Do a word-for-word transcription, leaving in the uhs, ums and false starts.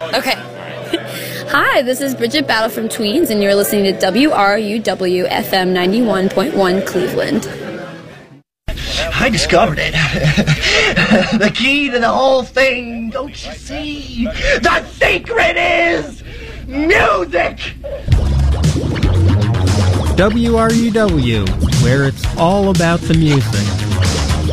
Okay. Hi, this is Bridget Battle from Tweens, and you're listening to W R U W F M ninety-one point one Cleveland. I discovered it. The key to the whole thing, don't you see? The secret is music! W R U W, where it's all about the music.